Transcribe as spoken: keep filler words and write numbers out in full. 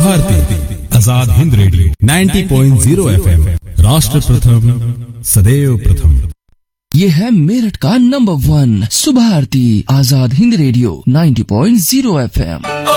Bharti Azad Hind radio नब्बे point शून्य FM, राष्ट्र प्रथम सदैव प्रथम। ये है मेरठ का number one Subharti Azad Hind radio नब्बे पॉइंट शून्य एफएम।